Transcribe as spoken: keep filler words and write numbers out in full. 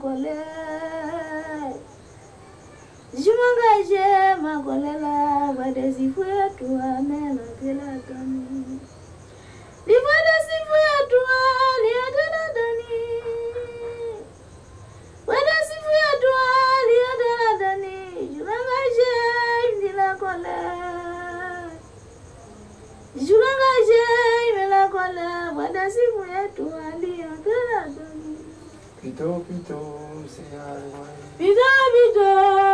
kole Jumangaje makolela wade sifu yetu amena kila dani Livada sifu yetu aliyadana dani Wade sifu yetu aliyadana dani Jumangaje imdila kole Jumangaje imdila kole wade sifu yetu aliyadana dani Pito pito se alwai Pito pito